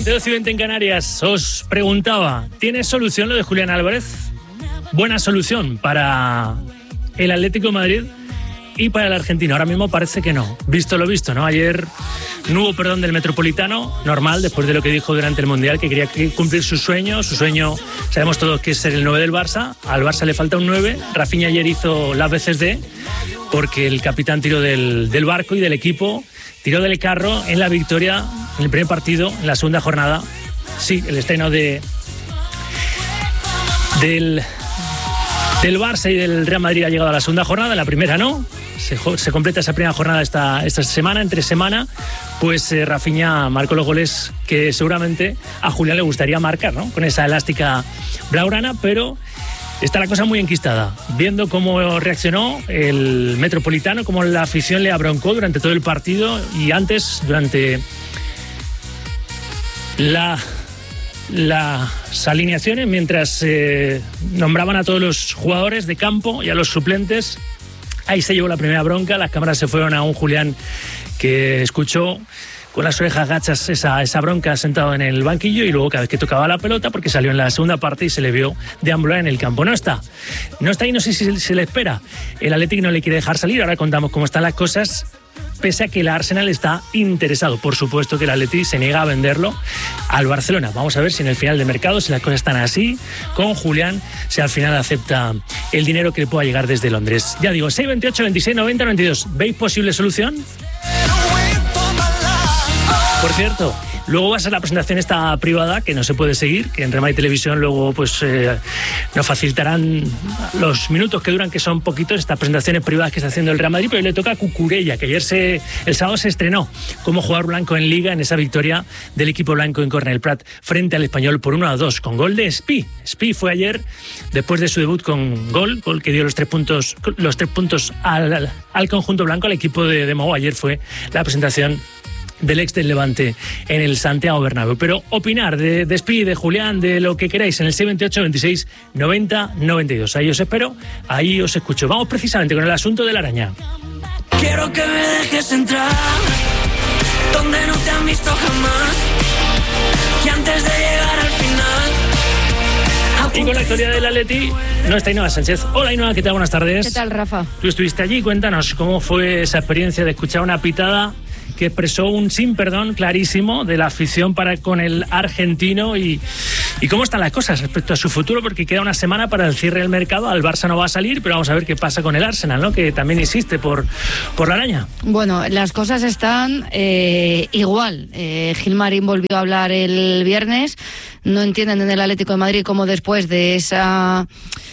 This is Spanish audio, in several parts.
20, 12 y 20 en Canarias. Os preguntaba, ¿tiene solución lo de Julián Álvarez? Buena solución para el Atlético de Madrid y para el argentino. Ahora mismo parece que no. Visto lo visto, ¿no? Ayer no hubo perdón del Metropolitano, normal, después de lo que dijo durante el Mundial, que quería cumplir su sueño. Su sueño, sabemos todos que es ser el 9 del Barça. Al Barça le falta un 9. Rafinha ayer hizo las veces de, porque el capitán tiró del barco y del equipo, tiró del carro en la victoria en el primer partido, en la segunda jornada. Sí, el estreno del Barça y del Real Madrid ha llegado a la segunda jornada, la primera no. Se completa esa primera jornada esta semana, entre semana, pues Rafinha marcó los goles que seguramente a Julián le gustaría marcar, ¿no? Con esa elástica blaugrana, pero está la cosa muy enquistada. Viendo cómo reaccionó el Metropolitano, cómo la afición le abroncó durante todo el partido y antes, durante las alineaciones, mientras nombraban a todos los jugadores de campo y a los suplentes. Ahí se llevó la primera bronca. Las cámaras se fueron a un Julián que escuchó con las orejas gachas esa bronca sentado en el banquillo, y luego cada vez que tocaba la pelota, porque salió en la segunda parte y se le vio deambular en el campo. No está y no sé si se le espera. El Atlético no le quiere dejar salir. Ahora contamos cómo están las cosas, pese a que el Arsenal está interesado. Por supuesto que el Atleti se niega a venderlo al Barcelona. Vamos a ver si en el final de mercado, si las cosas están así, con Julián, si al final acepta el dinero que le pueda llegar desde Londres. Ya digo, 628 26 90 92. ¿Veis posible solución? Por cierto, luego va a ser la presentación esta privada, que no se puede seguir, que en Remay Televisión luego pues nos facilitarán los minutos que duran, que son poquitos, estas presentaciones privadas que está haciendo el Real Madrid, pero le toca a Cucurella, que ayer el sábado se estrenó como jugador blanco en Liga, en esa victoria del equipo blanco en Cornellà Prat frente al Español por 1-2, con gol de Espí. Espí fue ayer, después de su debut, con gol que dio los tres puntos al conjunto blanco, al equipo de Mou. Ayer fue la presentación del ex del Levante en el Santiago Bernabéu. Pero opinar de Espí, de Julián, de lo que queráis en el 628 26 90 92. Ahí os espero, ahí os escucho. Vamos precisamente con el asunto de la araña. Quiero que me dejes entrar donde no te han visto jamás, y antes de llegar al final. Y con la actualidad del Atleti no está Ainhoa Sánchez. Hola Ainhoa, ¿qué tal? Buenas tardes. ¿Qué tal, Rafa? Tú estuviste allí, cuéntanos cómo fue esa experiencia de escuchar una pitada que expresó un sin perdón clarísimo de la afición para con el argentino, y cómo están las cosas respecto a su futuro, porque queda una semana para el cierre del mercado. Al Barça no va a salir, pero vamos a ver qué pasa con el Arsenal, ¿no? Que también insiste por la araña. Bueno, las cosas están igual. Gilmarín volvió a hablar el viernes. No entienden en el Atlético de Madrid cómo después de esa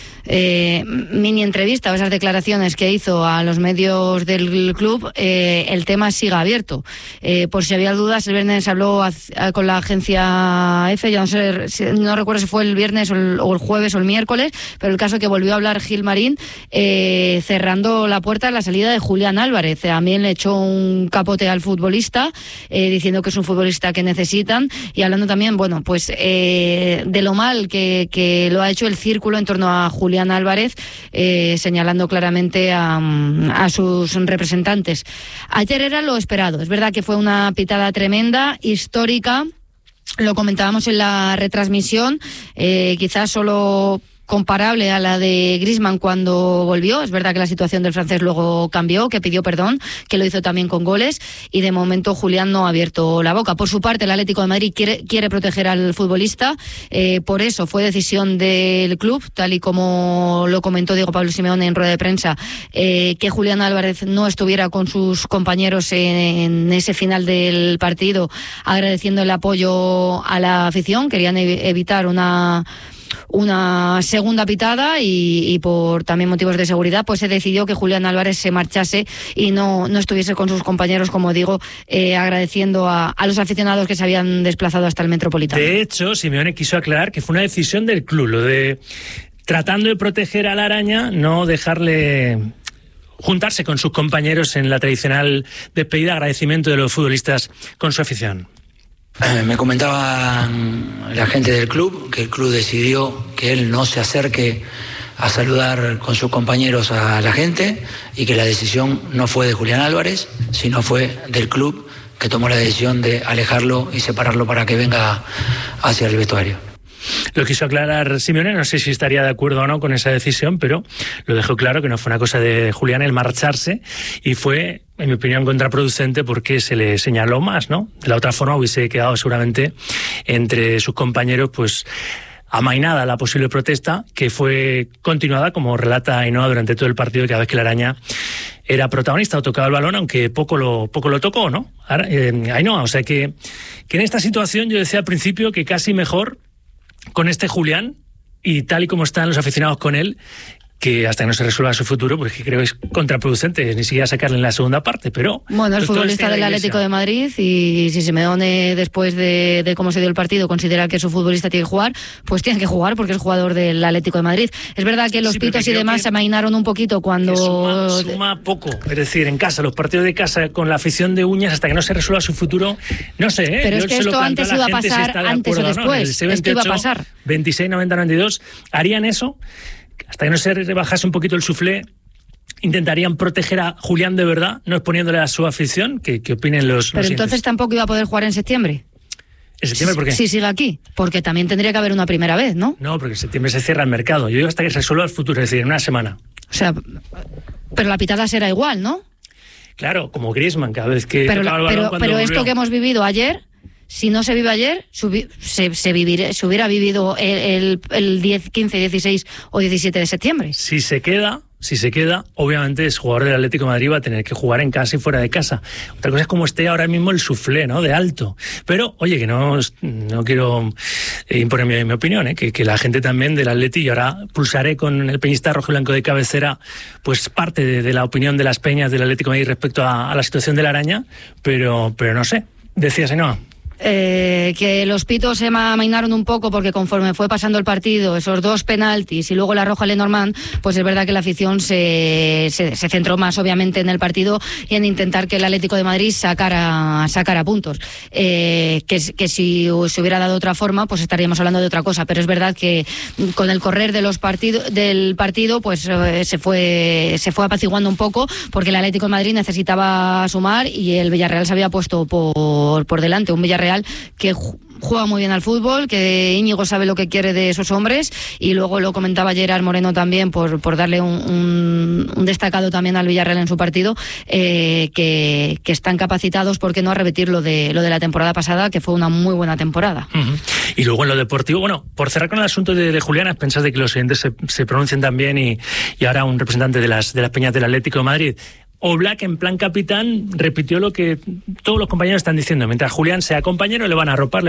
mini entrevista o esas declaraciones que hizo a los medios del club, el tema siga abierto. Por si había dudas, el viernes habló con la agencia EFE, ya no recuerdo si fue el viernes o el jueves o el miércoles, pero el caso es que volvió a hablar Gilmarín, cerrando la puerta a la salida de Julián Álvarez. También le echó un capote al futbolista, diciendo que es un futbolista que necesitan, y hablando también, bueno, pues de lo mal que lo ha hecho el círculo en torno a Julián Álvarez, señalando claramente a sus representantes. Ayer era lo esperado. Es verdad que fue una pitada tremenda, histórica. Lo comentábamos en la retransmisión. Quizás solo comparable a la de Griezmann cuando volvió. Es verdad que la situación del francés luego cambió, que pidió perdón, que lo hizo también con goles, y de momento Julián no ha abierto la boca. Por su parte, el Atlético de Madrid quiere proteger al futbolista, por eso fue decisión del club, tal y como lo comentó Diego Pablo Simeone en rueda de prensa, que Julián Álvarez no estuviera con sus compañeros en ese final del partido, agradeciendo el apoyo a la afición. Querían evitar una segunda pitada, y por también motivos de seguridad, pues se decidió que Julián Álvarez se marchase y no estuviese con sus compañeros, como digo, agradeciendo a los aficionados que se habían desplazado hasta el Metropolitano. De hecho, Simeone quiso aclarar que fue una decisión del club, lo de, tratando de proteger a la araña, no dejarle juntarse con sus compañeros en la tradicional despedida, agradecimiento de los futbolistas con su afición. Me comentaba la gente del club que el club decidió que él no se acerque a saludar con sus compañeros a la gente, y que la decisión no fue de Julián Álvarez, sino fue del club, que tomó la decisión de alejarlo y separarlo para que venga hacia el vestuario. Lo quiso aclarar Simeone, no sé si estaría de acuerdo o no con esa decisión, pero lo dejó claro que no fue una cosa de Julián el marcharse, y fue, en mi opinión, contraproducente porque se le señaló más, ¿no? De la otra forma hubiese quedado seguramente entre sus compañeros, pues, amainada la posible protesta, que fue continuada, como relata Ainhoa, durante todo el partido, cada vez que la Araña era protagonista o tocaba el balón, aunque poco lo tocó, ¿no? Ainhoa, o sea que en esta situación yo decía al principio que casi mejor con este Julián, y tal y como están los aficionados con él, que hasta que no se resuelva su futuro, porque creo que es contraproducente ni siquiera sacarle en la segunda parte, pero... Bueno, el futbolista del Atlético de Madrid, y si Simeone, después de cómo se dio el partido, considera que su futbolista tiene que jugar, pues tiene que jugar porque es jugador del Atlético de Madrid. Es verdad que los pitos y demás se amainaron un poquito cuando... Suma poco, es decir, en casa, los partidos de casa con la afición de uñas, hasta que no se resuelva su futuro, no sé, ¿eh? Pero es que esto antes iba a pasar, antes o después, esto iba a pasar. 26, 90, 92, ¿harían eso? Hasta que no se rebajase un poquito el suflé, intentarían proteger a Julián de verdad, no exponiéndole a su afición. ¿Qué opinen los Pero entonces siguientes? Tampoco iba a poder jugar en septiembre. ¿En septiembre por qué? Si sigue aquí, porque también tendría que haber una primera vez, ¿no? No, porque en septiembre se cierra el mercado. Yo digo hasta que se resuelva el futuro, es decir, en una semana. O sea, pero la pitada será igual, ¿no? Claro, como Griezmann, cada vez que pero, tocaba el balón cuando pero volvió. esto que hemos vivido ayer, si no se vive ayer, se hubiera vivido el 10, 15, 16 o 17 de septiembre. Si se queda, obviamente es jugador del Atlético de Madrid, va a tener que jugar en casa y fuera de casa. Otra cosa es como esté ahora mismo el suflé, ¿no? De alto. Pero, oye, que no quiero imponer mi opinión, ¿eh? Que la gente también del Atleti, y ahora pulsaré con el peñista rojo y blanco de cabecera, pues parte de la opinión de las peñas del Atlético de Madrid respecto a la situación de la Araña, pero no sé. Decías, ¿no? Que los pitos se amainaron un poco porque conforme fue pasando el partido, esos 2 penaltis y luego la roja a Lenormand, pues es verdad que la afición se centró más obviamente en el partido y en intentar que el Atlético de Madrid sacara puntos. Que si se hubiera dado otra forma, pues estaríamos hablando de otra cosa, pero es verdad que con el correr del partido pues se fue apaciguando un poco, porque el Atlético de Madrid necesitaba sumar y el Villarreal se había puesto por delante, un Villarreal que juega muy bien al fútbol, que Íñigo sabe lo que quiere de esos hombres, y luego lo comentaba Gerard Moreno también por darle un destacado también al Villarreal en su partido, que están capacitados, ¿por qué no?, a repetir lo de la temporada pasada, que fue una muy buena temporada. Uh-huh. Y luego en lo deportivo, bueno, por cerrar con el asunto de Julián, pensás de que los oyentes se pronuncien también, y ahora un representante de las peñas del Atlético de Madrid, Oblak, en plan capitán, repitió lo que todos los compañeros están diciendo. Mientras Julián sea compañero, le van a arropar,